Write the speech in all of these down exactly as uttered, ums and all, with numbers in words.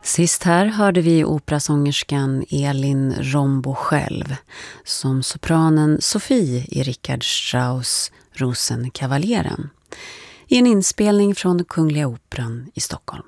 Sist här hörde vi operasångerskan Elin Rombo själv som sopranen Sofie i Richard Strauss Rosenkavaleren i en inspelning från Kungliga Operan i Stockholm.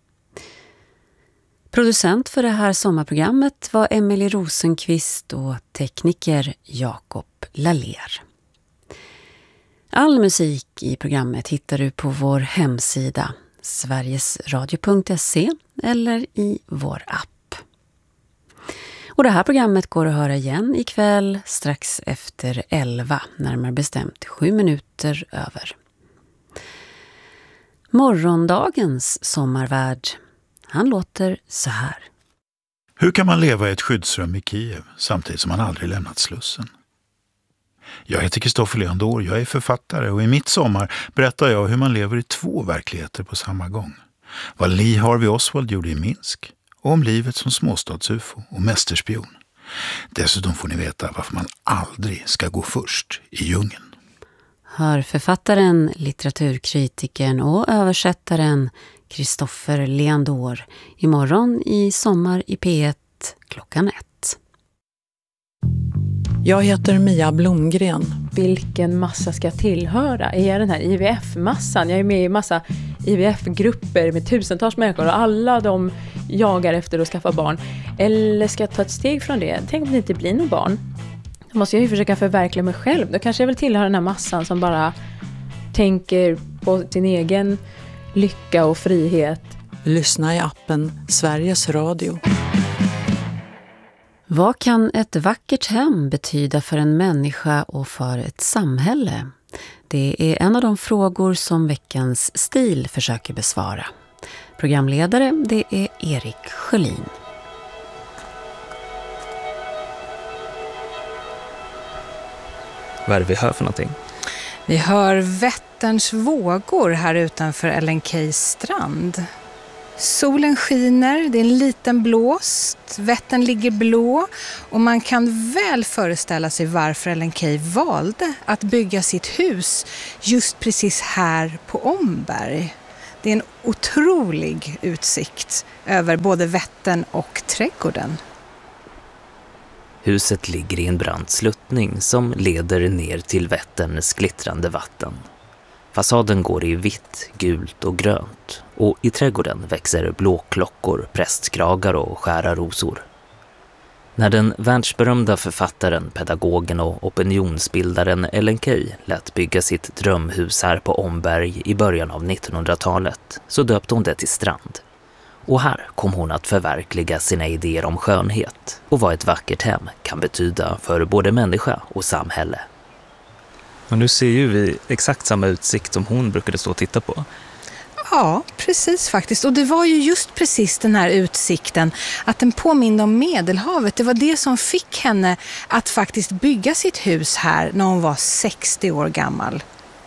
Producent för det här sommarprogrammet var Emily Rosenqvist och tekniker Jakob Laller. All musik i programmet hittar du på vår hemsida sverigesradio punkt se eller i vår app. Och det här programmet går att höra igen ikväll strax efter elva, närmare bestämt sju minuter över. Morgondagens sommarvärd, han låter så här. Hur kan man leva i ett skyddsrum i Kiev samtidigt som man aldrig lämnat Slussen? Jag heter Kristoffer Leandor, jag är författare och i mitt sommar berättar jag hur man lever i två verkligheter på samma gång. Vad Lee Harvey Oswald gjorde i Minsk och om livet som småstads-ufo och mästerspion. Dessutom får ni veta varför man aldrig ska gå först i djungeln. Hör författaren, litteraturkritikern och översättaren Kristoffer Leandor imorgon i Sommar i P ett klockan ett. Jag heter Mia Blomgren. Vilken massa ska jag tillhöra? Är jag den här I V F-massan? Jag är med i massa I V F-grupper med tusentals människor och alla de jagar efter att skaffa barn. Eller ska jag ta ett steg från det? Tänk om det inte blir någon barn. Då måste jag ju försöka förverkliga mig själv. Då kanske jag vill tillhöra den här massan som bara tänker på sin egen lycka och frihet. Lyssna i appen Sveriges Radio. Vad kan ett vackert hem betyda för en människa och för ett samhälle? Det är en av de frågor som veckans Stil försöker besvara. Programledare, det är Erik Sjölin. Vad är det vi hör för någonting? Vi hör Vätterns vågor här utanför Ellen Keys strand. Solen skiner, det är en liten blåst, Vättern ligger blå och man kan väl föreställa sig varför Ellen Key valde att bygga sitt hus just precis här på Omberg. Det är en otrolig utsikt över både Vättern och trädgården. Huset ligger i en brant sluttning som leder ner till Vätterns glittrande vatten. Fasaden går i vitt, gult och grönt och i trädgården växer blåklockor, prästkragar och skära rosor. När den världsberömda författaren, pedagogen och opinionsbildaren Ellen Key lät bygga sitt drömhus här på Omberg i början av nittonhundratalet så döpte hon det till Strand. Och här kom hon att förverkliga sina idéer om skönhet och vad ett vackert hem kan betyda för både människa och samhälle. Och nu ser ju vi exakt samma utsikt som hon brukade stå och titta på. Ja, precis faktiskt. Och det var ju just precis den här utsikten att den påminner om Medelhavet. Det var det som fick henne att faktiskt bygga sitt hus här när hon var sextio år gammal.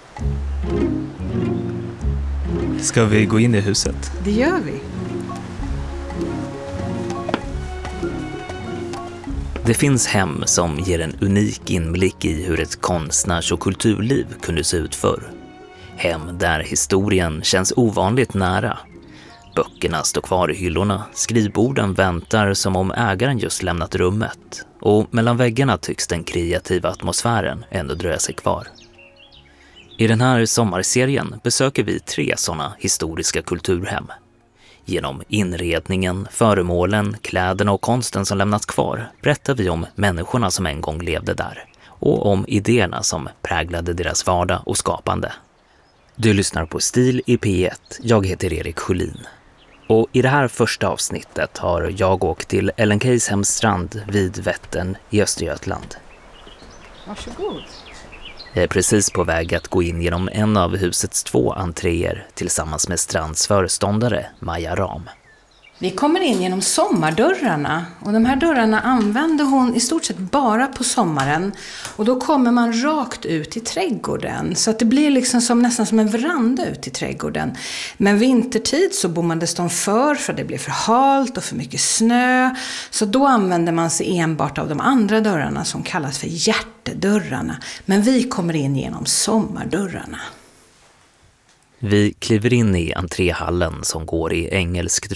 Ska vi gå in i huset? Det gör vi. Det finns hem som ger en unik inblick i hur ett konstnärs- och kulturliv kunde se ut förr. Hem där historien känns ovanligt nära. Böckerna står kvar i hyllorna, skrivborden väntar som om ägaren just lämnat rummet och mellan väggarna tycks den kreativa atmosfären ändå dröja sig kvar. I den här sommarserien besöker vi tre sådana historiska kulturhem. Genom inredningen, föremålen, kläderna och konsten som lämnats kvar berättar vi om människorna som en gång levde där och om idéerna som präglade deras vardag och skapande. Du lyssnar på Stil i P ett. Jag heter Erik Sjölin. Och i det här första avsnittet har jag åkt till Ellen Keys hemstrand vid Vättern i Östergötland. Varsågod. Jag är precis på väg att gå in genom en av husets två entréer tillsammans med strands föreståndare Maja Ram. Vi kommer in genom sommardörrarna och de här dörrarna använder hon i stort sett bara på sommaren och då kommer man rakt ut i trädgården så att det blir liksom som, nästan som en veranda ut i trädgården. Men vintertid så bommades de för för det blev för halt och för mycket snö så då använder man sig enbart av de andra dörrarna som kallas för hjärtedörrarna. Men vi kommer in genom sommardörrarna. Vi kliver in i entréhallen som går i engelskt rött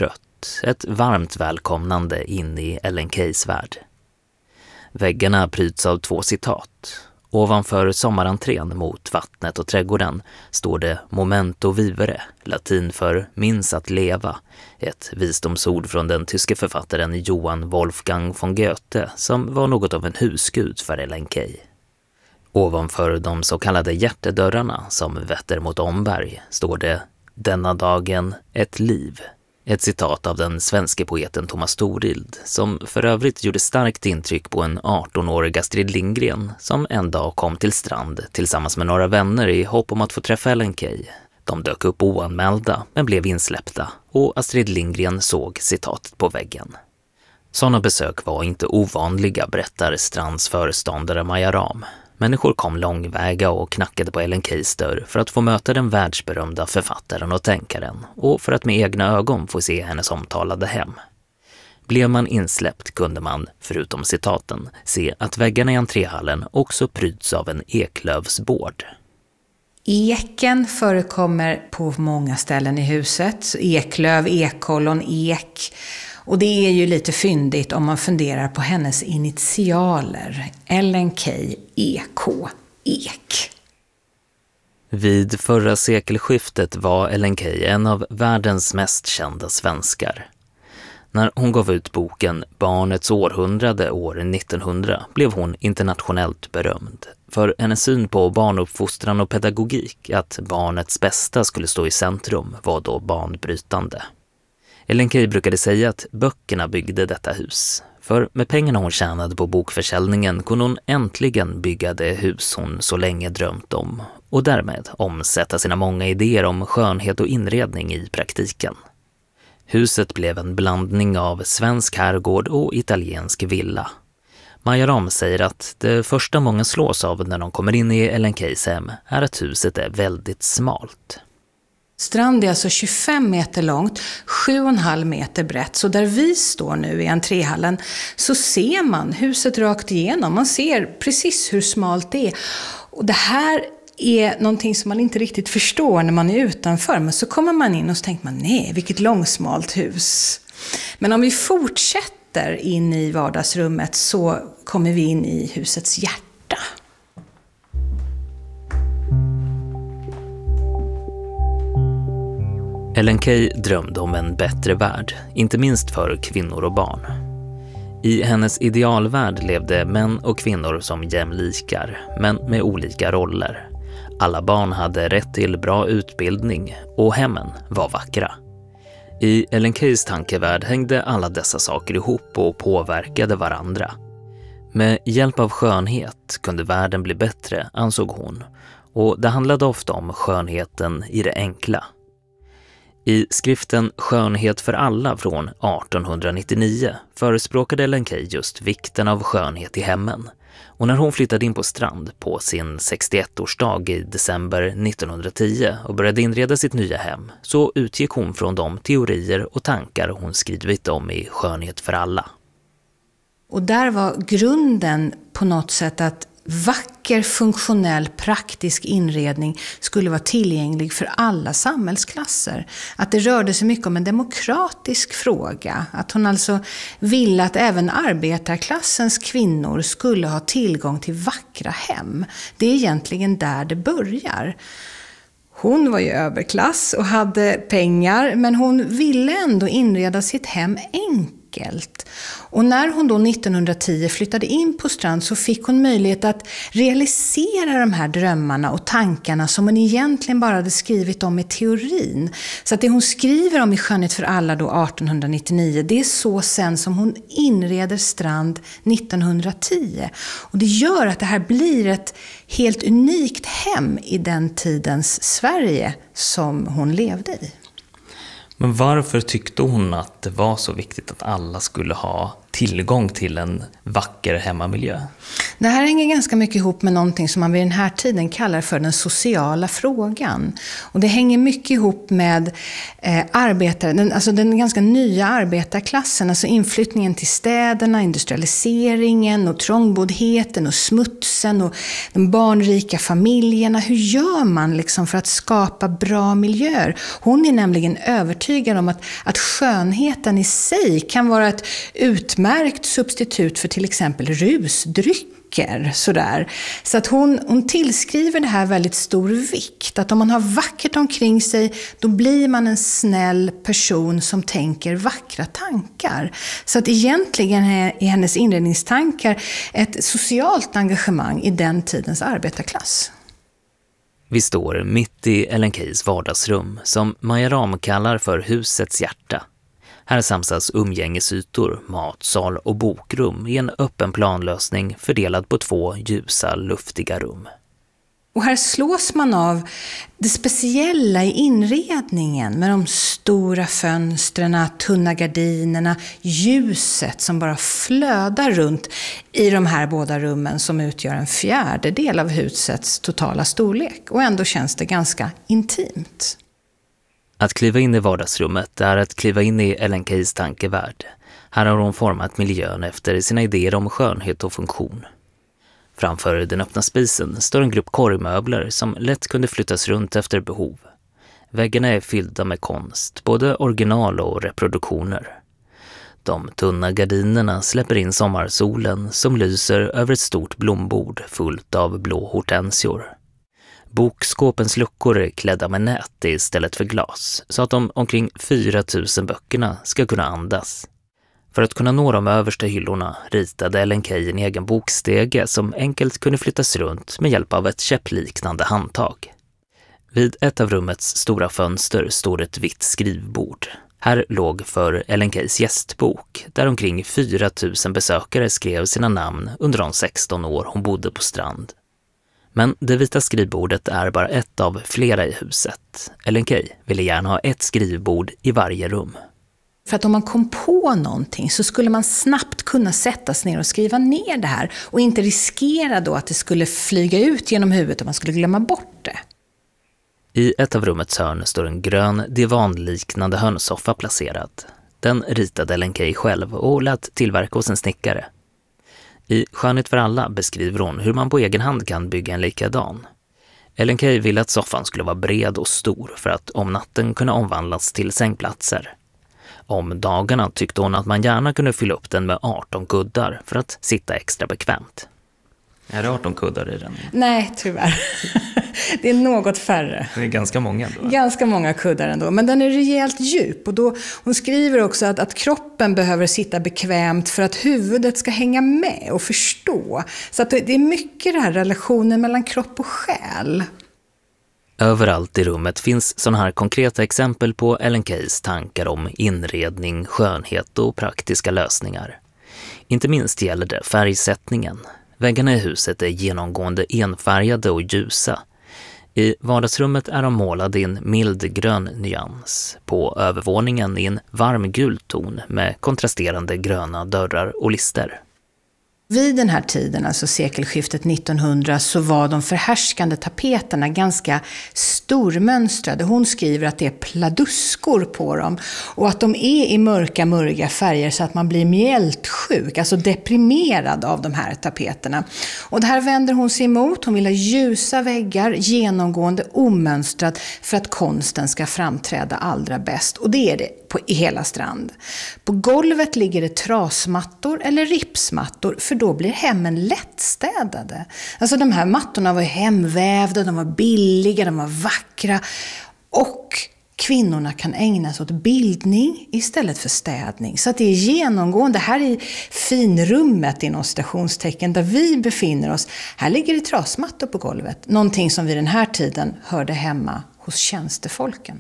ut ett varmt välkomnande in i Ellen Keys värld. Väggarna pryds av två citat. Ovanför sommarentrén mot vattnet och trädgården står det Momento vivere, latin för minns att leva, ett visdomsord från den tyske författaren Johann Wolfgang von Goethe som var något av en husgud för Ellen Key. Ovanför de så kallade hjärtedörrarna som vetter mot Omberg står det Denna dagen ett liv. Ett citat av den svenske poeten Thomas Storild som för övrigt gjorde starkt intryck på en arton-årig Astrid Lindgren som en dag kom till strand tillsammans med några vänner i hopp om att få träffa Ellen Key. De dök upp oanmälda men blev insläppta och Astrid Lindgren såg citatet på väggen. Sådana besök var inte ovanliga, berättar Strands föreståndare Maja Ram. Människor kom långväga och knackade på Ellen Keys dörr för att få möta den världsberömda författaren och tänkaren och för att med egna ögon få se hennes omtalade hem. Blev man insläppt kunde man, förutom citaten, se att väggarna i entréhallen också pryds av en eklövsbord. Eken förekommer på många ställen i huset. Eklöv, ekollon, ek. Och det är ju lite fyndigt om man funderar på hennes initialer. Ellen Key, E K, ek. Vid förra sekelskiftet var Ellen Key en av världens mest kända svenskar. När hon gav ut boken Barnets århundrade år nittonhundra blev hon internationellt berömd. För hennes syn på barnuppfostran och pedagogik, att barnets bästa skulle stå i centrum, var då banbrytande. Ellen Key brukade säga att böckerna byggde detta hus. För med pengarna hon tjänade på bokförsäljningen kunde hon äntligen bygga det hus hon så länge drömt om och därmed omsätta sina många idéer om skönhet och inredning i praktiken. Huset blev en blandning av svensk herrgård och italiensk villa. Maja Ram säger att det första många slås av när de kommer in i Ellen Keys hem är att huset är väldigt smalt. Strand är alltså tjugofem meter långt, sju och en halv meter brett. Så där vi står nu i entréhallen så ser man huset rakt igenom. Man ser precis hur smalt det är. Och det här är någonting som man inte riktigt förstår när man är utanför. Men så kommer man in och så tänker man, nej, vilket långsmalt hus. Men om vi fortsätter in i vardagsrummet så kommer vi in i husets hjärta. Ellen Key drömde om en bättre värld, inte minst för kvinnor och barn. I hennes idealvärld levde män och kvinnor som jämlikar, men med olika roller. Alla barn hade rätt till bra utbildning och hemmen var vackra. I Ellen Keys tankevärld hängde alla dessa saker ihop och påverkade varandra. Med hjälp av skönhet kunde världen bli bättre, ansåg hon, och det handlade ofta om skönheten i det enkla. I skriften Skönhet för alla från arton nittionio förespråkade Ellen Key just vikten av skönhet i hemmen. Och när hon flyttade in på Strand på sin sextioett-årsdag i december nittonhundratio och började inreda sitt nya hem så utgick hon från de teorier och tankar hon skrivit om i Skönhet för alla. Och där var grunden på något sätt att vacker, funktionell, praktisk inredning skulle vara tillgänglig för alla samhällsklasser. Att det rörde sig mycket om en demokratisk fråga. Att hon alltså ville att även arbetarklassens kvinnor skulle ha tillgång till vackra hem. Det är egentligen där det börjar. Hon var ju överklass och hade pengar, men hon ville ändå inreda sitt hem enkelt. Och när hon då nittonhundratio flyttade in på Strand så fick hon möjlighet att realisera de här drömmarna och tankarna som hon egentligen bara hade skrivit om i teorin. Så att det hon skriver om i Skönhet för alla då arton nittionio, det är så sen som hon inreder Strand nittonhundratio. Och det gör att det här blir ett helt unikt hem i den tidens Sverige som hon levde i. Men varför tyckte hon att det var så viktigt att alla skulle ha tillgång till en vacker hemmamiljö? Det här hänger ganska mycket ihop med någonting som man vid den här tiden kallar för den sociala frågan. Och det hänger mycket ihop med eh, arbetare, den, alltså den ganska nya arbetarklassen, alltså inflyttningen till städerna, industrialiseringen och trångboddheten och smutsen och de barnrika familjerna. Hur gör man liksom för att skapa bra miljöer? Hon är nämligen övertygad om att, att skönheten i sig kan vara ett utmärkt substitut för till exempel rusdryck. Sådär. Så att hon, hon tillskriver det här väldigt stor vikt. Att om man har vackert omkring sig, då blir man en snäll person som tänker vackra tankar. Så att egentligen är i hennes inredningstankar ett socialt engagemang i den tidens arbetarklass. Vi står mitt i Ellen Keys vardagsrum som Maja Ram kallar för husets hjärta. Här samsas umgängesytor, matsal och bokrum i en öppen planlösning fördelad på två ljusa, luftiga rum. Och här slås man av det speciella i inredningen med de stora fönstren, tunna gardinerna, ljuset som bara flödar runt i de här båda rummen som utgör en fjärdedel av husets totala storlek. Och ändå känns det ganska intimt. Att kliva in i vardagsrummet är att kliva in i Ellen Keys tankevärld. Här har hon format miljön efter sina idéer om skönhet och funktion. Framför den öppna spisen står en grupp korgmöbler som lätt kunde flyttas runt efter behov. Väggarna är fyllda med konst, både original och reproduktioner. De tunna gardinerna släpper in sommarsolen som lyser över ett stort blombord fullt av blå hortensior. Bokskåpens luckor är klädda med nät istället för glas så att de omkring fyra tusen böckerna ska kunna andas. För att kunna nå de översta hyllorna ritade Ellen Key en egen bokstege som enkelt kunde flyttas runt med hjälp av ett käppliknande handtag. Vid ett av rummets stora fönster står ett vitt skrivbord. Här låg för Ellen Keys gästbok där omkring fyra tusen besökare skrev sina namn under de sexton år hon bodde på Strand. Men det vita skrivbordet är bara ett av flera i huset. Ellen Key ville gärna ha ett skrivbord i varje rum. För att om man kom på någonting så skulle man snabbt kunna sätta sig ner och skriva ner det här. Och inte riskera då att det skulle flyga ut genom huvudet och man skulle glömma bort det. I ett av rummets hörn står en grön divanliknande hörnsoffa placerad. Den ritade Ellen Key själv och lät tillverka hos en snickare. I Skönhet för alla beskriver hon hur man på egen hand kan bygga en likadan. Ellen Key ville att soffan skulle vara bred och stor för att om natten kunna omvandlas till sängplatser. Om dagarna tyckte hon att man gärna kunde fylla upp den med arton kuddar för att sitta extra bekvämt. Är det arton kuddar i den? Nej, tyvärr. Det är något färre. Det är ganska många ändå. Ganska många kuddar ändå. Men den är rejält djup. Och då, hon skriver också att, att kroppen behöver sitta bekvämt för att huvudet ska hänga med och förstå. Så att det, det är mycket den här relationen mellan kropp och själ. Överallt i rummet finns sådana här konkreta exempel på Ellen Keys tankar om inredning, skönhet och praktiska lösningar. Inte minst gäller det färgsättningen. Väggarna i huset är genomgående enfärgade och ljusa. I vardagsrummet är de målade i en mild grön nyans. På övervåningen i en varm gul ton med kontrasterande gröna dörrar och lister. Vid den här tiden, alltså sekelskiftet nittonhundra, så var de förhärskande tapeterna ganska stormönstrade. Hon skriver att det är pladuskor på dem och att de är i mörka, mörka färger så att man blir mjältsjuk, alltså deprimerad av de här tapeterna. Och det här vänder hon sig emot. Hon vill ha ljusa väggar, genomgående omönstrad för att konsten ska framträda allra bäst. Och det är det på hela Strand. På golvet ligger det trasmattor eller ripsmattor för då blir hemmen lättstädade. Alltså de här mattorna var hemvävda, de var billiga, de var vackra och kvinnorna kan ägna sig åt bildning istället för städning. Så att det är genomgående. Här i finrummet inom stationstecken där vi befinner oss, här ligger det trasmattor på golvet. Någonting som vid den här tiden hörde hemma hos tjänstefolken.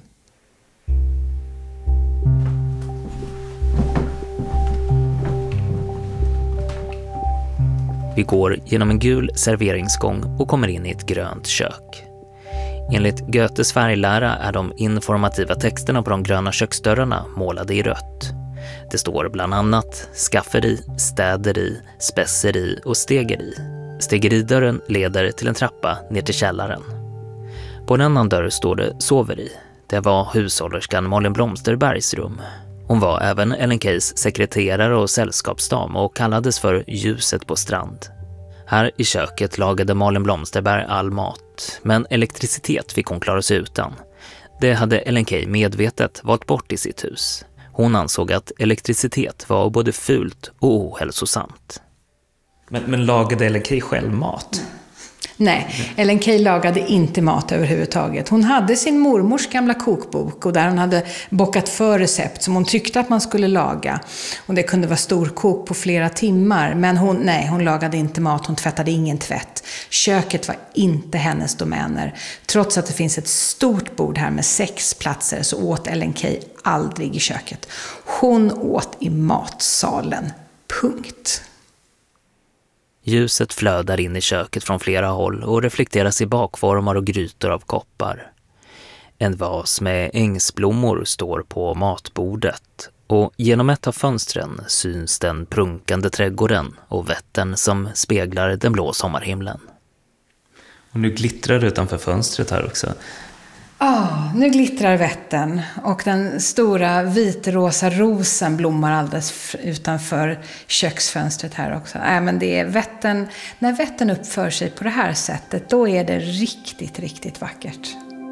Vi går genom en gul serveringsgång och kommer in i ett grönt kök. Enligt Goethes färglära är de informativa texterna på de gröna köksdörrarna målade i rött. Det står bland annat skafferi, städeri, spesseri och stegeri. Stegeridörren leder till en trappa ner till källaren. På en annan dörr står det sover i. Det var hushållerskan Malin Blomsterbergs rum. Hon var även Ellen Keys sekreterare och sällskapsdam och kallades för ljuset på strand. Här i köket lagade Malin Blomsterberg all mat, men elektricitet fick hon klara sig utan. Det hade Ellen Key medvetet valt bort i sitt hus. Hon ansåg att elektricitet var både fult och ohälsosamt. Men, men lagade Ellen Key själv mat? Nej, Ellen Key lagade inte mat överhuvudtaget. Hon hade sin mormors gamla kokbok och där hon hade bockat för recept som hon tyckte att man skulle laga. Och det kunde vara storkok på flera timmar. Men hon, nej, hon lagade inte mat, hon tvättade ingen tvätt. Köket var inte hennes domäner. Trots att det finns ett stort bord här med sex platser så åt Ellen Key aldrig i köket. Hon åt i matsalen. Punkt. Ljuset flödar in i köket från flera håll och reflekteras i bakformar och grytor av koppar. En vas med ängsblommor står på matbordet och genom ett av fönstren syns den prunkande trädgården och Vättern som speglar den blå sommarhimlen. Och nu glittrar det utanför fönstret här också. Ja, oh, nu glittrar Vättern och den stora vitrosa rosen blommar alldeles utanför köksfönstret här också. Äh, men det är Vättern, när Vättern uppför sig på det här sättet, då är det riktigt, riktigt vackert.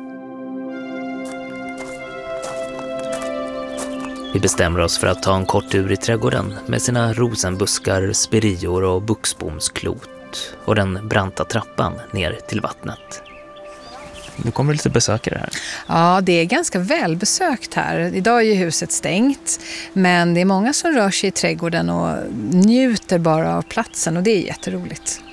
Vi bestämmer oss för att ta en kort tur i trädgården med sina rosenbuskar, spirior och buxbomsklot och den branta trappan ner till vattnet. Nu kommer det lite besökare här. Ja, det är ganska välbesökt här. Idag är ju huset stängt, men det är många som rör sig i trädgården och njuter bara av platsen och det är jätteroligt.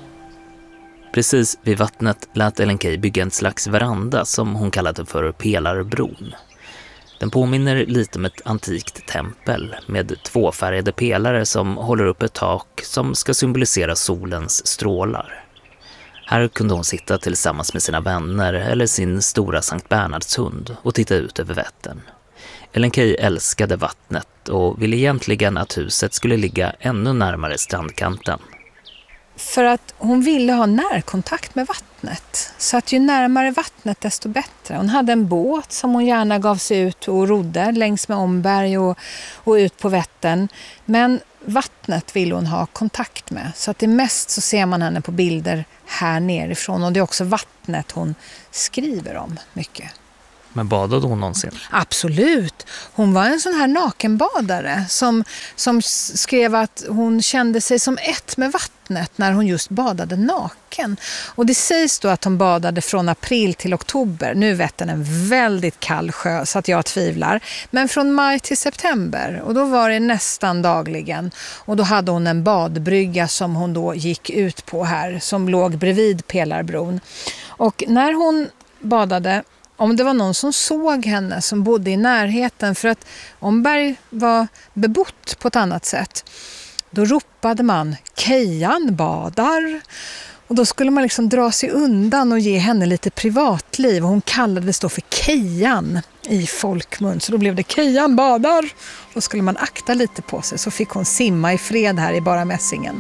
Precis vid vattnet lät Ellen Key bygga en slags veranda som hon kallade för pelarbron. Den påminner lite om ett antikt tempel med tvåfärgade pelare som håller upp ett tak som ska symbolisera solens strålar. Här kunde hon sitta tillsammans med sina vänner eller sin stora Sankt Bernhards hund och titta ut över Vättern. Ellen Key älskade vattnet och ville egentligen att huset skulle ligga ännu närmare strandkanten. För att hon ville ha närkontakt med vattnet. Så att ju närmare vattnet desto bättre. Hon hade en båt som hon gärna gav sig ut och rodde längs med Omberg och, och ut på Vättern. Men vattnet vill hon ha kontakt med. Så att det mest så ser man henne på bilder här nerifrån. Och det är också vattnet hon skriver om mycket. Men badade hon någonsin? Absolut. Hon var en sån här nakenbadare som, som skrev att hon kände sig som ett med vattnet när hon just badade naken. Och det sägs då att hon badade från april till oktober. Nu är Vättern en väldigt kall sjö så att jag tvivlar. Men från maj till september. Och då var det nästan dagligen. Och då hade hon en badbrygga som hon då gick ut på här. Som låg bredvid Pelarbron. Och när hon badade... Om det var någon som såg henne som bodde i närheten, för att Omberg var bebott på ett annat sätt, då ropade man Kejan badar. Och då skulle man liksom dra sig undan och ge henne lite privatliv. Och hon kallades då för Kejan i folkmun. Så då blev det Kejan badar. Då skulle man akta lite på sig, så fick hon simma i fred här i bara mässingen.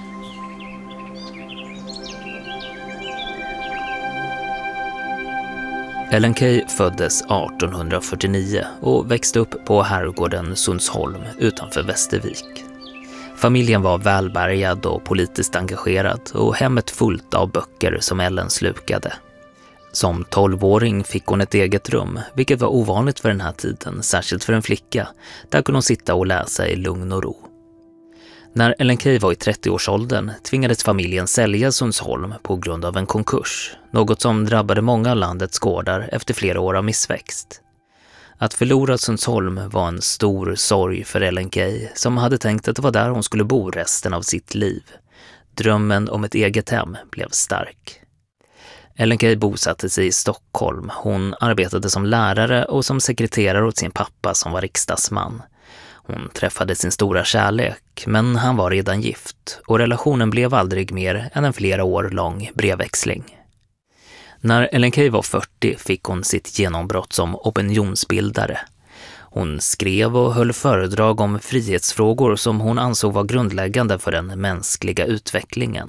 Ellen Key föddes arton fyrtionio och växte upp på herrgården Sundsholm utanför Västervik. Familjen var välbärgad och politiskt engagerad och hemmet fullt av böcker som Ellen slukade. Som tolvåring fick hon ett eget rum, vilket var ovanligt för den här tiden, särskilt för en flicka. Där kunde hon sitta och läsa i lugn och ro. När Ellen Key var i trettioårsåldern tvingades familjen sälja Sundsholm på grund av en konkurs, något som drabbade många av landets gårdar efter flera år av missväxt. Att förlora Sundsholm var en stor sorg för Ellen Key, som hade tänkt att det var där hon skulle bo resten av sitt liv. Drömmen om ett eget hem blev stark. Ellen Key bosatte sig i Stockholm. Hon arbetade som lärare och som sekreterare åt sin pappa som var riksdagsman. Hon träffade sin stora kärlek, men han var redan gift och relationen blev aldrig mer än en flera år lång brevväxling. När Ellen Key var fyrtio fick hon sitt genombrott som opinionsbildare. Hon skrev och höll föredrag om frihetsfrågor som hon ansåg var grundläggande för den mänskliga utvecklingen.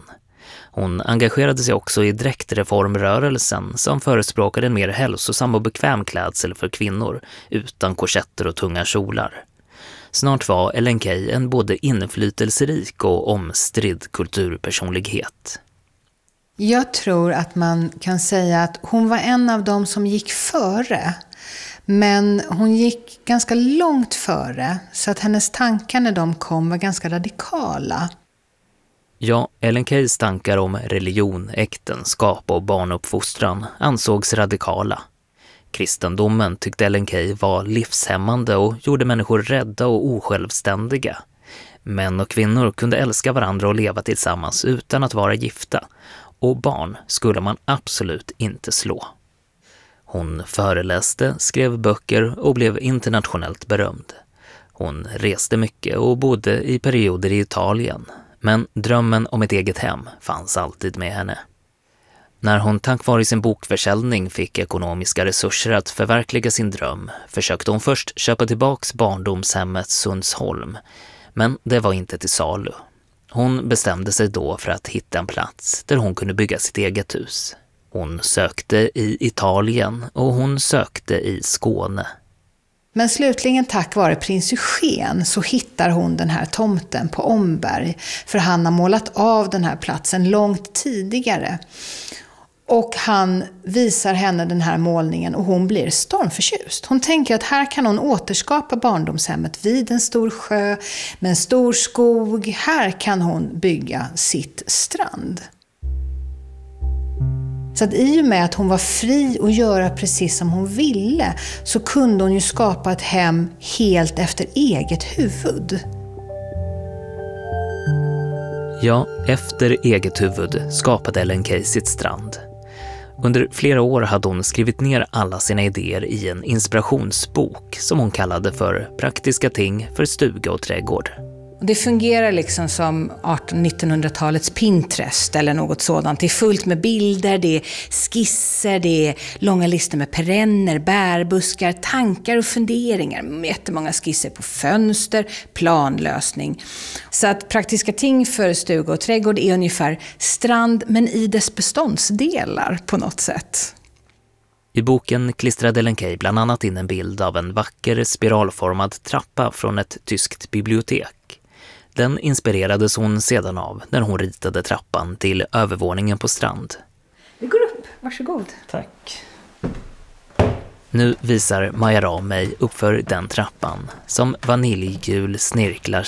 Hon engagerade sig också i dräktreformrörelsen som förespråkade en mer hälsosam och bekväm klädsel för kvinnor utan korsetter och tunga kjolar. Snart var Ellen Key en både inflytelserik och omstridd kulturpersonlighet. Jag tror att man kan säga att hon var en av dem som gick före. Men hon gick ganska långt före, så att hennes tankar när de kom var ganska radikala. Ja, Ellen Keys tankar om religion, äktenskap och barnuppfostran ansågs radikala. Kristendomen tyckte Ellen Key var livshämmande och gjorde människor rädda och osjälvständiga. Män och kvinnor kunde älska varandra och leva tillsammans utan att vara gifta. Och barn skulle man absolut inte slå. Hon föreläste, skrev böcker och blev internationellt berömd. Hon reste mycket och bodde i perioder i Italien. Men drömmen om ett eget hem fanns alltid med henne. När hon tack vare sin bokförsäljning fick ekonomiska resurser att förverkliga sin dröm försökte hon först köpa tillbaks barndomshemmet Sundsholm. Men det var inte till salu. Hon bestämde sig då för att hitta en plats där hon kunde bygga sitt eget hus. Hon sökte i Italien och hon sökte i Skåne. Men slutligen tack vare prins Eugen så hittar hon den här tomten på Omberg. För han har målat av den här platsen långt tidigare. Och han visar henne den här målningen och hon blir stormförtjust. Hon tänker att här kan hon återskapa barndomshemmet vid en stor sjö med en stor skog. Här kan hon bygga sitt strand. Så att i och med att hon var fri att göra precis som hon ville så kunde hon ju skapa ett hem helt efter eget huvud. Ja, efter eget huvud skapade Ellen Key sitt strand. Under flera år hade hon skrivit ner alla sina idéer i en inspirationsbok som hon kallade för Praktiska ting för stuga och trädgård. Det fungerar liksom som artonhundra-nittonhundratalets Pinterest eller något sådant. Det är fullt med bilder, det är skisser, det är långa listor med perenner, bärbuskar, tankar och funderingar. Jättemånga skisser på fönster, planlösning. Så att praktiska ting för stuga och trädgård är ungefär strand men i dess beståndsdelar på något sätt. I boken klistrade Ellen Key bland annat in en bild av en vacker spiralformad trappa från ett tyskt bibliotek. Den inspirerades hon sedan av när hon ritade trappan till övervåningen på strand. Vi går upp, varsågod. Tack. Nu visar Maja Ram mig uppför den trappan som vaniljgul snirklar